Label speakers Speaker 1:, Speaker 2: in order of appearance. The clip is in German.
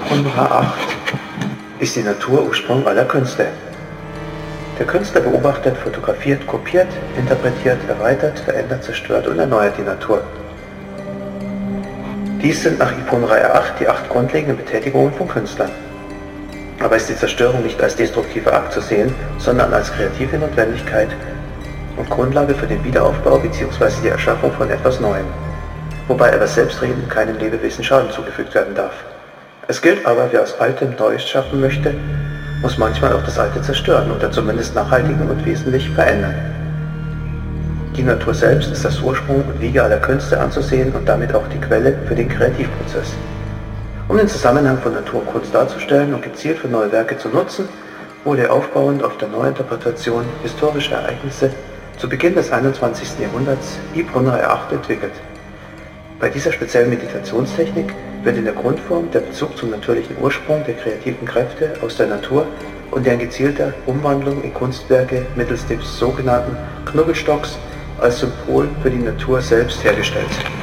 Speaker 1: Ipon 8 ist die Natur Ursprung aller Künste. Der Künstler beobachtet, fotografiert, kopiert, interpretiert, erweitert, verändert, zerstört und erneuert die Natur. Dies sind nach Ipon 8 die 8 grundlegenden Betätigungen von Künstlern. Aber ist die Zerstörung nicht als destruktiver Akt zu sehen, sondern als kreative Notwendigkeit und Grundlage für den Wiederaufbau bzw. die Erschaffung von etwas Neuem, wobei aber selbstredend keinem Lebewesen Schaden zugefügt werden darf. Es gilt aber, wer aus Altem Neues schaffen möchte, muss manchmal auch das Alte zerstören oder zumindest nachhaltig und wesentlich verändern. Die Natur selbst ist als Ursprung und Wiege aller Künste anzusehen und damit auch die Quelle für den Kreativprozess. Um den Zusammenhang von Natur und Kunst darzustellen und gezielt für neue Werke zu nutzen, wurde aufbauend auf der Neuinterpretation historischer Ereignisse zu Beginn des 21. Jahrhunderts Ipon 8 entwickelt. Bei dieser speziellen Meditationstechnik wird in der Grundform der Bezug zum natürlichen Ursprung der kreativen Kräfte aus der Natur und deren gezielter Umwandlung in Kunstwerke mittels des sogenannten Knubbelstocks als Symbol für die Natur selbst hergestellt.